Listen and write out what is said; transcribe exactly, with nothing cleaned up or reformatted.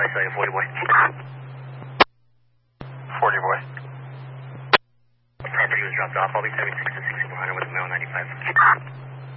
say forty boy. forty boy. Property was dropped off. I'll be seventy-six and sixty-one hundred with a mail ninety-five.